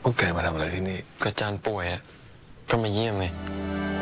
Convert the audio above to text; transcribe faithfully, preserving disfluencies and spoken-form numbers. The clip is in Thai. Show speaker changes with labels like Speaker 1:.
Speaker 1: พวกแกมาทำอะไรที่นี่
Speaker 2: ก็จานป่วยอะก็มาเยี่ยมไง